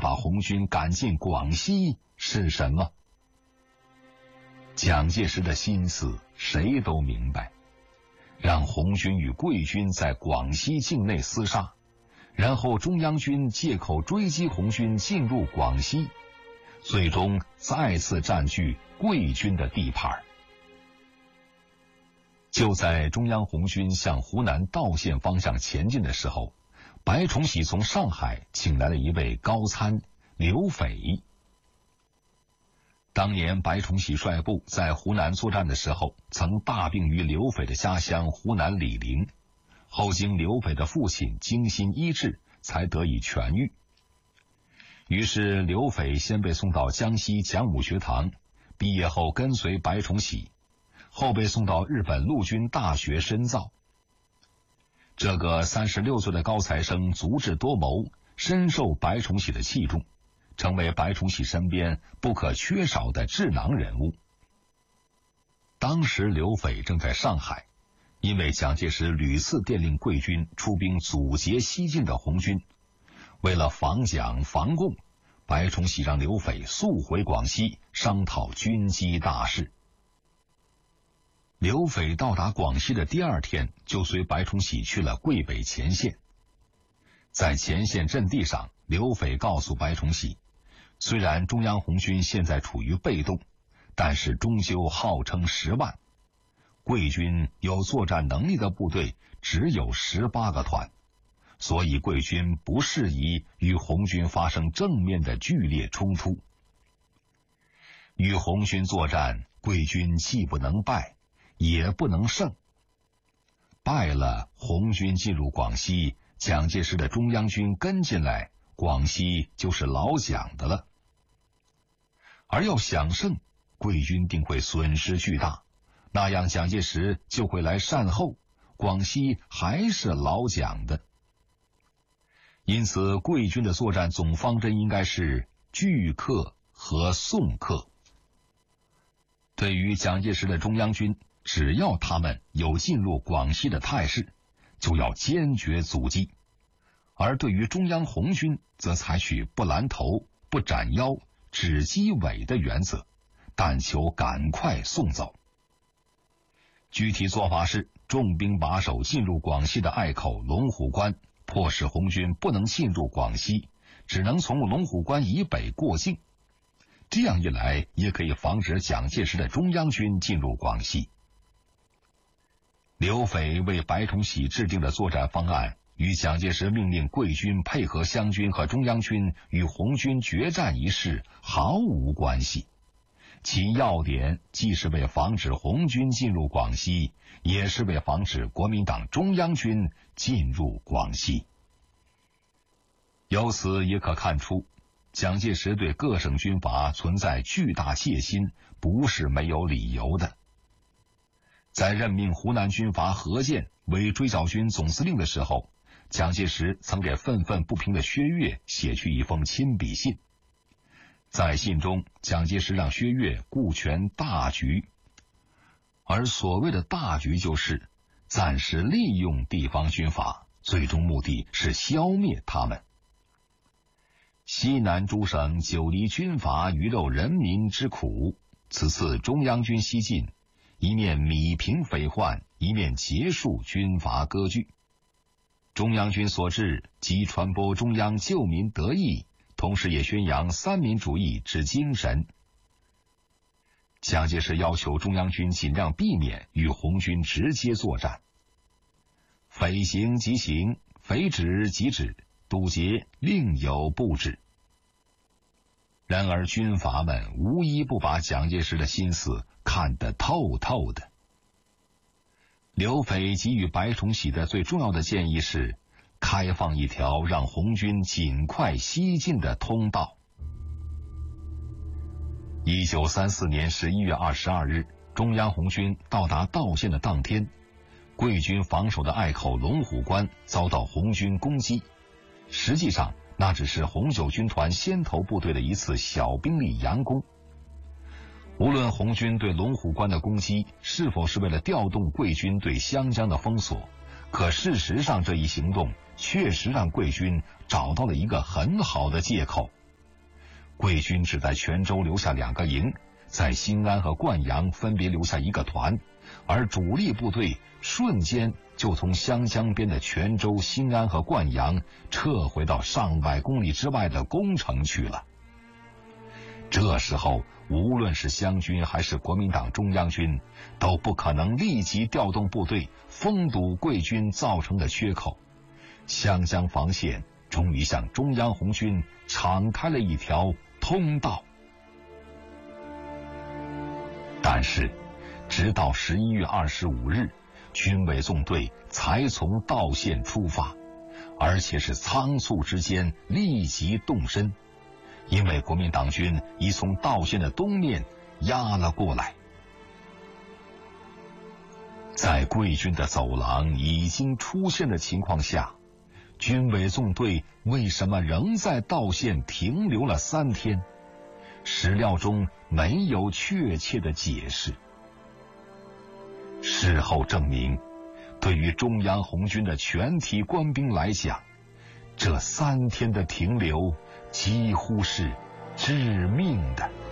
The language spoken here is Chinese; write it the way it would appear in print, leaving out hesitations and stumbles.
把红军赶进广西是什么？蒋介石的心思谁都明白，让红军与桂军在广西境内厮杀，然后中央军借口追击红军进入广西，最终再次占据桂军的地盘。就在中央红军向湖南道县方向前进的时候，白崇禧从上海请来了一位高参刘斐。当年白崇禧率部在湖南作战的时候，曾大病于刘斐的家乡湖南醴陵，后经刘斐的父亲精心医治，才得以痊愈。于是刘斐先被送到江西讲武学堂，毕业后跟随白崇禧，后被送到日本陆军大学深造。这个36岁的高材生足智多谋，深受白崇禧的器重，成为白崇禧身边不可缺少的智囊人物。当时刘斐正在上海，因为蒋介石屡次电令桂军出兵阻截西进的红军，为了防蒋防共，白崇禧让刘斐速回广西商讨军机大事。刘斐到达广西的第二天，就随白崇禧去了桂北前线。在前线阵地上，刘斐告诉白崇禧，虽然中央红军现在处于被动，但是终究号称10万，桂军有作战能力的部队只有18个团，所以桂军不适宜与红军发生正面的剧烈冲突。与红军作战，桂军既不能败，也不能胜。败了，红军进入广西，蒋介石的中央军跟进来，广西就是老蒋的了。而要想胜，桂军定会损失巨大，那样蒋介石就会来善后，广西还是老蒋的。因此桂军的作战总方针应该是拒克和送克。对于蒋介石的中央军，只要他们有进入广西的态势，就要坚决阻击；而对于中央红军，则采取不拦头、不斩腰、只击尾的原则，但求赶快送走。具体做法是重兵把守进入广西的隘口龙虎关，迫使红军不能进入广西，只能从龙虎关以北过境。这样一来，也可以防止蒋介石的中央军进入广西。刘斐为白崇禧制定的作战方案，与蒋介石命令桂军配合湘军和中央军与红军决战一事毫无关系。其要点既是为防止红军进入广西，也是为防止国民党中央军进入广西。由此也可看出，蒋介石对各省军阀存在巨大戒心，不是没有理由的。在任命湖南军阀何键为追剿军总司令的时候，蒋介石曾给愤愤不平的薛岳写去一封亲笔信。在信中，蒋介石让薛岳顾全大局，而所谓的大局就是暂时利用地方军阀，最终目的是消灭他们。西南诸省久离军阀鱼肉人民之苦，此次中央军西进，一面弭平匪患，一面结束军阀割据。中央军所至，即传播中央救民得意，同时也宣扬三民主义之精神。蒋介石要求中央军尽量避免与红军直接作战，匪行即行，匪止即止，堵截另有布置。然而军阀们无一不把蒋介石的心思看得透透的。刘斐给予白崇禧的最重要的建议是开放一条让红军尽快西进的通道。1934年11月22日，中央红军到达道县的当天，桂军防守的隘口龙虎关遭到红军攻击，实际上那只是红九军团先头部队的一次小兵力佯攻。无论红军对龙虎关的攻击是否是为了调动桂军对湘江的封锁，可事实上这一行动确实让桂军找到了一个很好的借口， 桂军只在泉州留下2个营，在新安和灌阳分别留下1个团，而主力部队瞬间就从湘江边的泉州、新安和灌阳撤回到上百公里之外的宫城去了。这时候，无论是湘军还是国民党中央军，都不可能立即调动部队封堵桂军造成的缺口。湘江防线终于向中央红军敞开了一条通道。但是，直到11月25日，军委纵队才从道县出发，而且是仓促之间立即动身，因为国民党军已从道县的东面压了过来。在桂军的走廊已经出现的情况下，军委纵队为什么仍在道县停留了3天？史料中没有确切的解释。事后证明，对于中央红军的全体官兵来讲，这3天的停留几乎是致命的。